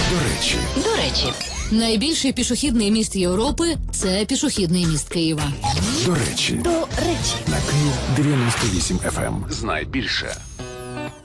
До речі, Найбільший пішохідний міст Європи – це пішохідний міст Києва. до речі, До речі. на Київ 98 FM. Знай більше.